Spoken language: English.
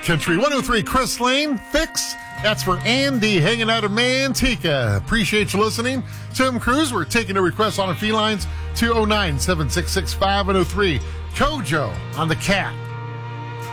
Country 103 Chris Lane, Fix. That's for Andy hanging out of Manteca. Appreciate you listening. Tim Cruz, we're taking a request on our felines, 209-766-5103. Kojo on the cat.